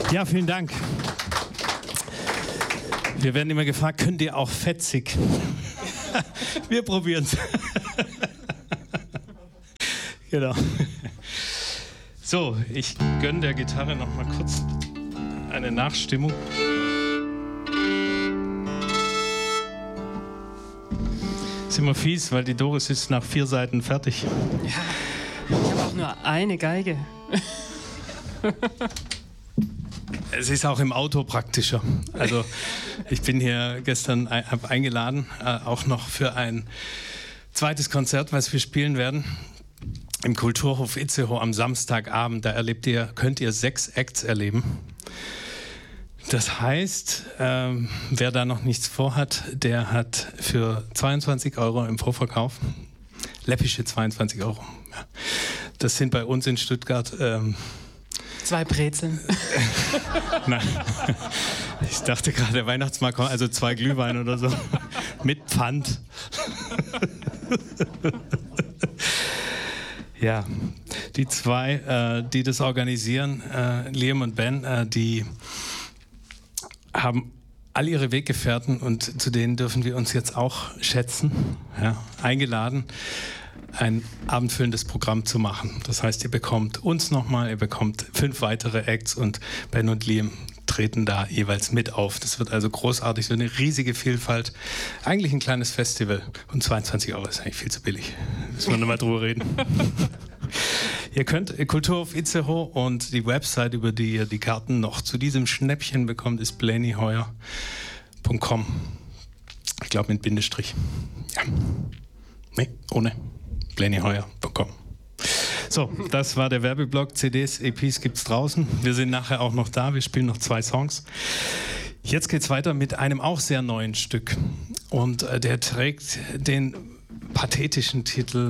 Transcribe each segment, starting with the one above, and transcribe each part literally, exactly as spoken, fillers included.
Ja, vielen Dank. Wir werden immer gefragt, könnt ihr auch fetzig? Wir probieren es. Genau. So, ich gönne der Gitarre noch mal kurz eine Nachstimmung. Ist immer fies, weil die Doris ist nach vier Seiten fertig. Ja, ich habe auch nur eine Geige. Es ist auch im Auto praktischer. Also ich bin hier gestern hab eingeladen, äh, auch noch für ein zweites Konzert, was wir spielen werden. Im Kulturhof Itzehoe am Samstagabend. Da erlebt ihr, könnt ihr sechs Acts erleben. Das heißt, ähm, wer da noch nichts vorhat, der hat für zweiundzwanzig Euro im Vorverkauf, läppische zweiundzwanzig Euro. Ja. Das sind bei uns in Stuttgart ähm, zwei Brezeln. Nein. Ich dachte gerade, der Weihnachtsmarkt kommt, also zwei Glühwein oder so. Mit Pfand. Ja, die zwei, äh, die das organisieren, äh, Liam und Ben, äh, die haben all ihre Weggefährten und zu denen dürfen wir uns jetzt auch schätzen, ja, eingeladen, ein abendfüllendes Programm zu machen. Das heißt, ihr bekommt uns nochmal, ihr bekommt fünf weitere Acts und Ben und Liam treten da jeweils mit auf. Das wird also großartig, so eine riesige Vielfalt. Eigentlich ein kleines Festival. Und zweiundzwanzig Euro ist eigentlich viel zu billig. Müssen wir nochmal drüber reden. Ihr könnt Kulturhof Itzehoe und die Website, über die ihr die Karten noch zu diesem Schnäppchen bekommt, ist blaneyheuer punkt com. Ich glaube mit Bindestrich. Ja. Nee, ohne. blaneyheuer punkt com. So, das war der Werbeblock. C Ds, E Ps gibt's draußen. Wir sind nachher auch noch da. Wir spielen noch zwei Songs. Jetzt geht's weiter mit einem auch sehr neuen Stück. Und äh, der trägt den pathetischen Titel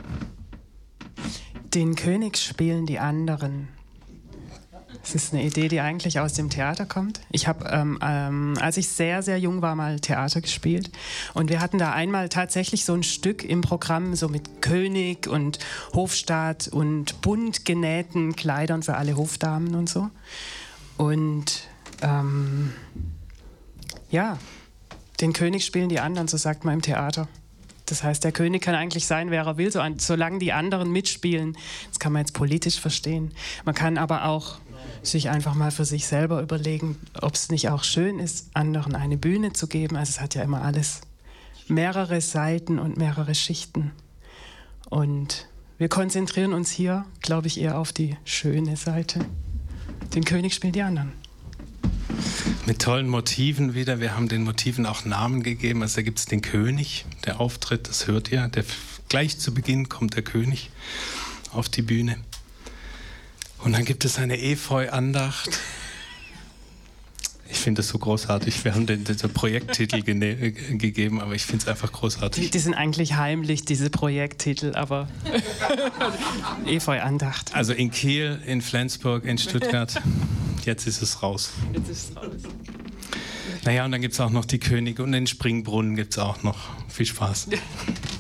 Den König spielen die anderen. Das ist eine Idee, die eigentlich aus dem Theater kommt. Ich habe, ähm, ähm, als ich sehr, sehr jung war, mal Theater gespielt. Und wir hatten da einmal tatsächlich so ein Stück im Programm, so mit König und Hofstaat und bunt genähten Kleidern für alle Hofdamen und so. Und ähm, ja, den König spielen die anderen, so sagt man im Theater. Das heißt, der König kann eigentlich sein, wer er will, so an, solange die anderen mitspielen. Das kann man jetzt politisch verstehen. Man kann aber auch sich einfach mal für sich selber überlegen, ob es nicht auch schön ist, anderen eine Bühne zu geben. Also es hat ja immer alles mehrere Seiten und mehrere Schichten. Und wir konzentrieren uns hier, glaube ich, eher auf die schöne Seite. Den König spielen die anderen. Mit tollen Motiven wieder. Wir haben den Motiven auch Namen gegeben. Also da gibt es den König, der auftritt, das hört ihr. Der, gleich zu Beginn kommt der König auf die Bühne. Und dann gibt es eine Efeu-Andacht. Ich finde das so großartig. Wir haben den, den Projekttitel gene- gegeben, aber ich finde es einfach großartig. Die, die sind eigentlich heimlich, diese Projekttitel, aber Efeu-Andacht. Also in Kiel, in Flensburg, in Stuttgart. Jetzt ist es raus. Jetzt ist es raus. Naja, und dann gibt es auch noch die Könige und den Springbrunnen gibt es auch noch. Viel Spaß.